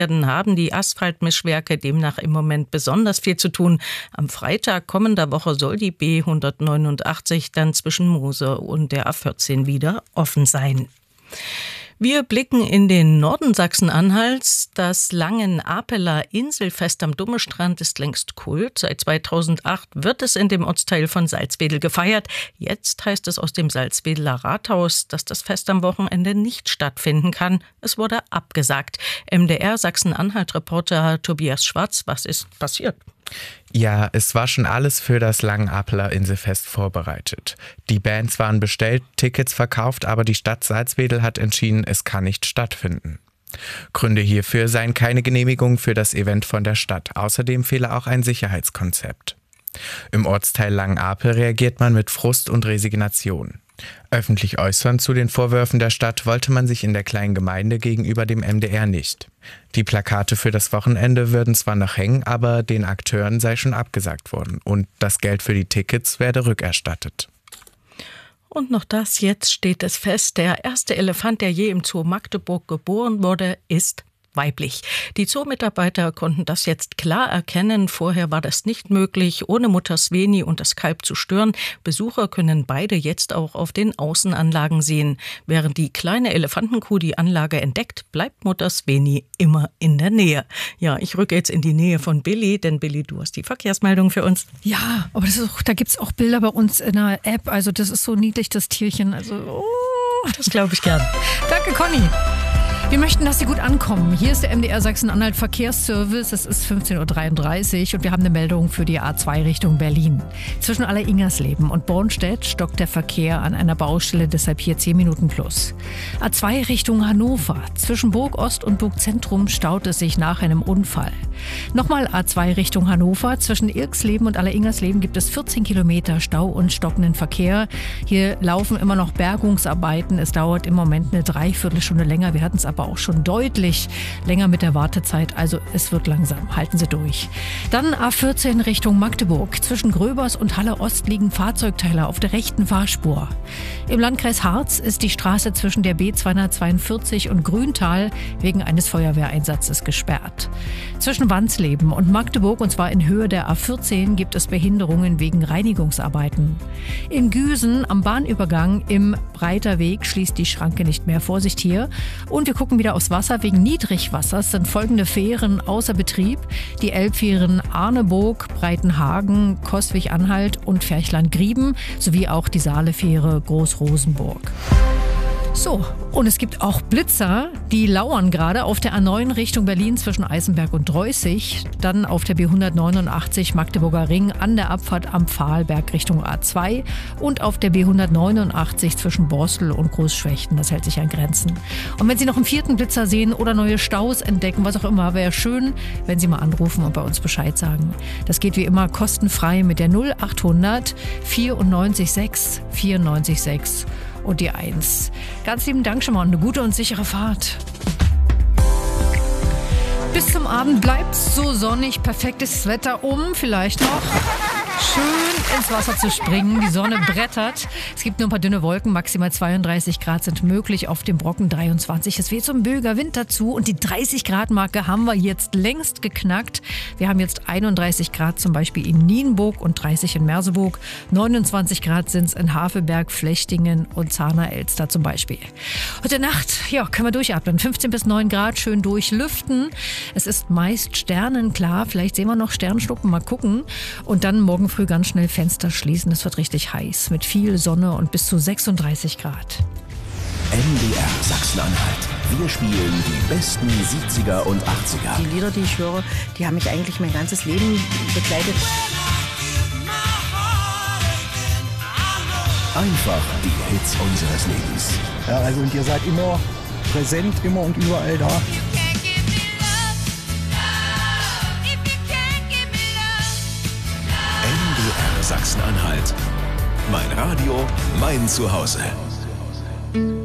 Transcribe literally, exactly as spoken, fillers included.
haben die Asphaltmischwerke demnach im Moment besonders viel zu tun. Am Freitag kommender Woche soll die B hundertneunundachtzig dann zwischen Mosel und der A vierzehn wieder offen sein. Wir blicken in den Norden Sachsen-Anhalts. Das Langen-Apeler Inselfest am Dummestrand ist längst Kult. Seit zweitausendacht wird es in dem Ortsteil von Salzwedel gefeiert. Jetzt heißt es aus dem Salzwedeler Rathaus, dass das Fest am Wochenende nicht stattfinden kann. Es wurde abgesagt. M D R Sachsen-Anhalt-Reporter Tobias Schwarz, was ist passiert? Ja, es war schon alles für das Langen-Apeler Inselfest vorbereitet. Die Bands waren bestellt, Tickets verkauft, aber die Stadt Salzwedel hat entschieden, es kann nicht stattfinden. Gründe hierfür seien keine Genehmigung für das Event von der Stadt. Außerdem fehle auch ein Sicherheitskonzept. Im Ortsteil Langen-Apel reagiert man mit Frust und Resignation. Öffentlich äußern zu den Vorwürfen der Stadt wollte man sich in der kleinen Gemeinde gegenüber dem M D R nicht. Die Plakate für das Wochenende würden zwar noch hängen, aber den Akteuren sei schon abgesagt worden und das Geld für die Tickets werde rückerstattet. Und noch das, jetzt steht es fest, der erste Elefant, der je im Zoo Magdeburg geboren wurde, ist weiblich. Die Zoomitarbeiter konnten das jetzt klar erkennen. Vorher war das nicht möglich, ohne Mutter Sveni und das Kalb zu stören. Besucher können beide jetzt auch auf den Außenanlagen sehen. Während die kleine Elefantenkuh die Anlage entdeckt, bleibt Mutter Sveni immer in der Nähe. Ja, ich rücke jetzt in die Nähe von Billy, denn Billy, du hast die Verkehrsmeldung für uns. Ja, aber das ist auch, da gibt es auch Bilder bei uns in der App. Also das ist so niedlich, das Tierchen. Also oh. Das glaube ich gern. Danke, Conny. Wir möchten, dass Sie gut ankommen. Hier ist der M D R Sachsen-Anhalt Verkehrsservice. Es ist fünfzehn Uhr dreiunddreißig und wir haben eine Meldung für die A zwei Richtung Berlin. Zwischen Alleringersleben und Bornstedt stockt der Verkehr an einer Baustelle, deshalb hier zehn Minuten plus. A zwei Richtung Hannover. Zwischen Burg Ost und Burg Zentrum staut es sich nach einem Unfall. Nochmal A zwei Richtung Hannover. Zwischen Irksleben und Alleringersleben gibt es vierzehn Kilometer Stau und stockenden Verkehr. Hier laufen immer noch Bergungsarbeiten. Es dauert im Moment eine Dreiviertelstunde länger. Wir hatten es aber auch schon deutlich länger mit der Wartezeit. Also es wird langsam. Halten Sie durch. Dann A vierzehn Richtung Magdeburg. Zwischen Gröbers und Halle Ost liegen Fahrzeugteile auf der rechten Fahrspur. Im Landkreis Harz ist die Straße zwischen der B zweihundertzweiundvierzig und Grüntal wegen eines Feuerwehreinsatzes gesperrt. Zwischen Wansleben und Magdeburg, und zwar in Höhe der A vierzehn, gibt es Behinderungen wegen Reinigungsarbeiten. In Güsen am Bahnübergang im Breiterweg schließt die Schranke nicht mehr. Vorsicht hier. Und wir gucken wieder aufs Wasser. Wegen Niedrigwassers sind folgende Fähren außer Betrieb. Die Elbfähren Arneburg, Breitenhagen, Coswig-Anhalt und Ferchland-Grieben sowie auch die Saalefähre Großrosenburg. So, und es gibt auch Blitzer, die lauern gerade auf der A neun Richtung Berlin zwischen Eisenberg und Dreußig, dann auf der B hundertneunundachtzig Magdeburger Ring an der Abfahrt am Pfahlberg Richtung A zwei und auf der B hundertneunundachtzig zwischen Borstel und Großschwechten. Das hält sich an Grenzen. Und wenn Sie noch einen vierten Blitzer sehen oder neue Staus entdecken, was auch immer, wäre schön, wenn Sie mal anrufen und bei uns Bescheid sagen. Das geht wie immer kostenfrei mit der null achthundert vierundneunzig sechs vierundneunzig sechs und die eins. Ganz lieben Dank schon mal und eine gute und sichere Fahrt. Bis zum Abend bleibt's so sonnig, perfektes Wetter, um vielleicht noch schön ins Wasser zu springen. Die Sonne brettert. Es gibt nur ein paar dünne Wolken. Maximal zweiunddreißig Grad sind möglich. Auf dem Brocken dreiundzwanzig. Es weht so ein böiger Wind dazu. Und die dreißig Grad Marke haben wir jetzt längst geknackt. Wir haben jetzt einunddreißig Grad zum Beispiel in Nienburg und dreißig in Merseburg. neunundzwanzig Grad sind es in Havelberg, Flechtingen und Zahner-Elster zum Beispiel. Heute Nacht, ja, können wir durchatmen. fünfzehn bis neun Grad, schön durchlüften. Es ist meist sternenklar. Vielleicht sehen wir noch Sternschnuppen. Mal gucken. Und dann morgen früh ganz schnell Fenster schließen. Es wird richtig heiß mit viel Sonne und bis zu sechsunddreißig Grad. M D R Sachsen-Anhalt. Wir spielen die besten siebziger und achtziger. Die Lieder, die ich höre, die haben mich eigentlich mein ganzes Leben begleitet. Einfach die Hits unseres Lebens. Ja, also und ihr seid immer präsent, immer und überall da. M D R Sachsen-Anhalt. Mein Radio, mein Zuhause.